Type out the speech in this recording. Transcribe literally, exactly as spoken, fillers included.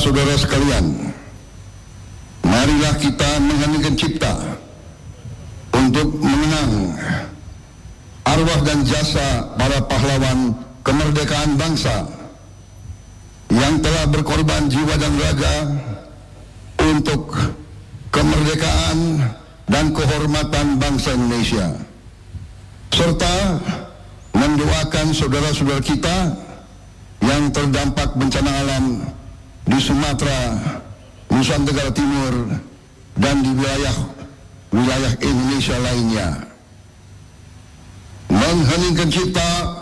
saudara-saudara sekalian, marilah kita mengheningkan cipta untuk mengenang arwah dan jasa para pahlawan kemerdekaan bangsa yang telah berkorban jiwa dan raga untuk kemerdekaan dan kehormatan bangsa Indonesia, serta mendoakan saudara-saudara kita yang terdampak bencana alam di Sumatera, Nusa Tenggara Timur, dan di wilayah-wilayah Indonesia lainnya. Mengheningkan cipta